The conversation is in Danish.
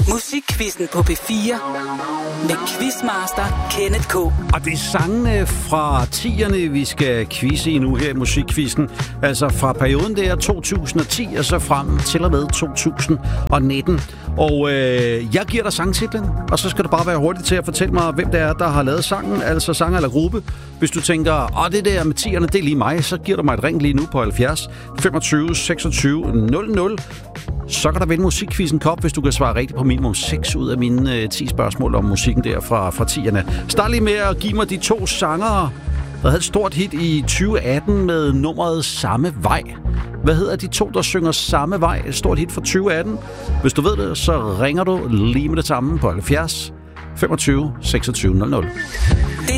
Musikquizzen på P4 med Quizmaster Kenneth K. Og det er sangene fra 10'erne, vi skal quizze i nu her i Musikquizzen. Altså fra perioden der 2010 og så frem til og med 2019. Og jeg giver dig sangtitlen, og så skal du bare være hurtig til at fortælle mig, hvem det er, der har lavet sangen, altså sanger eller gruppe. Hvis du tænker, det der med 10'erne, det er lige mig, så giver du mig et ring lige nu på 70 25 26 00. Så kan der vinde Musikquizzen Cup, hvis du kan svare rigtigt på minimum 6 ud af mine 10 spørgsmål om musikken der fra 10'erne. Start lige med at give mig de 2 sangere, der havde et stort hit i 2018 med nummeret Samme Vej. Hvad hedder de 2, der synger Samme Vej? Et stort hit fra 2018. Hvis du ved det, så ringer du lige med det samme på 70 25 26 00.